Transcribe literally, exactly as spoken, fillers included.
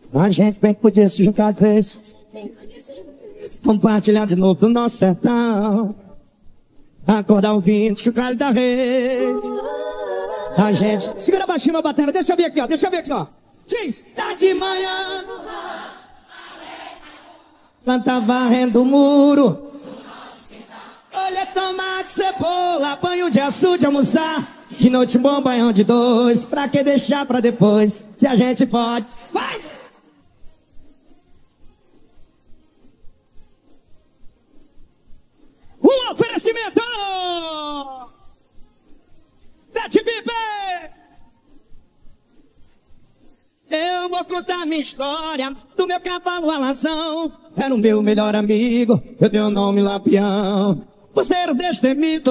A gente bem que podia se juntar de vez, compartilhar de novo do nosso sertão, acordar ouvindo chocalho da rede. A gente... Segura baixinho meu batera, deixa eu ver aqui, ó, deixa eu ver aqui, ó. Diz, tá de manhã, planta varrendo o muro, olha tomate, cebola, banho de açúcar de almoçar. De noite um bom banhão de dois, pra que deixar pra depois, se a gente pode. Vai! Um oferecimento da T V B. Eu vou contar minha história do meu cavalo alazão. Era o meu melhor amigo, eu dei o nome Lampião. Por ser o destemido